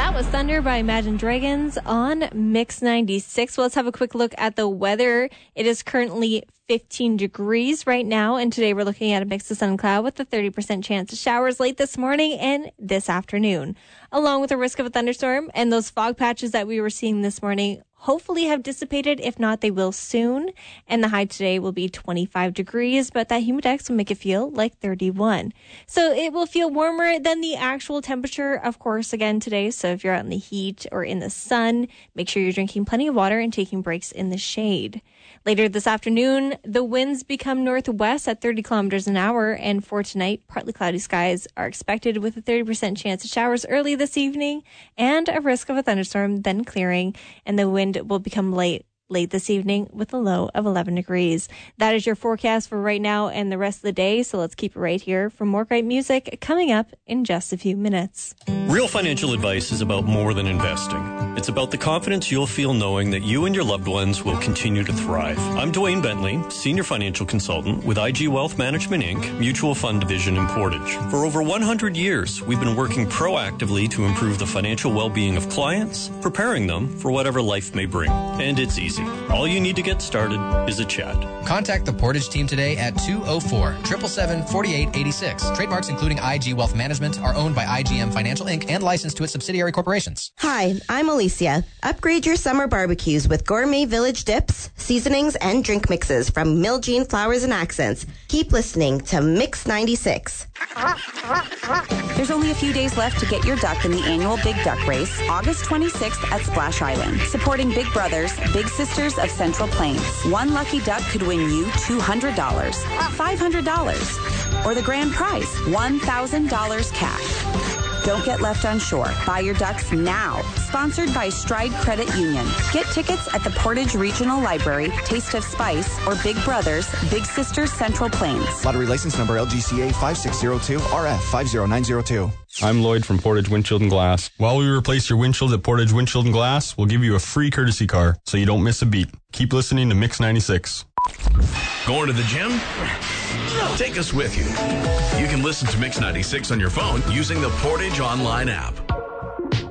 That was Thunder by Imagine Dragons on Mix 96. Well, let's have a quick look at the weather. It is currently 15 degrees right now, and today we're looking at a mix of sun and cloud with a 30% chance of showers late this morning and this afternoon, along with a risk of a thunderstorm. And those fog patches that we were seeing this morning hopefully have dissipated. If not, they will soon. And the high today will be 25 degrees, but that humidex will make it feel like 31. So it will feel warmer than the actual temperature, of course, again today. So if you're out in the heat or in the sun, make sure you're drinking plenty of water and taking breaks in the shade. Later this afternoon, the winds become northwest at 30 kilometers an hour. And for tonight, partly cloudy skies are expected with a 30% chance of showers early this evening and a risk of a thunderstorm, then clearing. And the wind will become late this evening with a low of 11 degrees. That is your forecast for right now and the rest of the day. So let's keep it right here for more great music coming up in just a few minutes. Real financial advice is about more than investing. It's about the confidence you'll feel knowing that you and your loved ones will continue to thrive. I'm Dwayne Bentley, Senior Financial Consultant with IG Wealth Management Inc., Mutual Fund Division in Portage. For over 100 years, we've been working proactively to improve the financial well-being of clients, preparing them for whatever life may bring. And it's easy. All you need to get started is a chat. Contact the Portage team today at 204-777-4886. Trademarks including IG Wealth Management are owned by IGM Financial Inc. and licensed to its subsidiary corporations. Hi, I'm Alicia. Upgrade your summer barbecues with Gourmet Village dips, seasonings, and drink mixes from Miljean Flowers and Accents. Keep listening to Mix 96. There's only a few days left to get your duck in the annual Big Duck Race, August 26th at Splash Island. Supporting Big Brothers, Big Sisters of Central Plains. One lucky duck could win you $200, $500, or the grand prize, $1,000 cash. Don't get left on shore. Buy your ducks now. Sponsored by Stride Credit Union. Get tickets at the Portage Regional Library, Taste of Spice, or Big Brothers, Big Sisters Central Plains. Lottery license number LGCA 5602 RF 50902. I'm Lloyd from Portage Windshield and Glass. While we replace your windshield at Portage Windshield and Glass, we'll give you a free courtesy car so you don't miss a beat. Keep listening to Mix 96. Going to the gym? Take us with you. You can listen to Mix 96 on your phone using the Portage online app.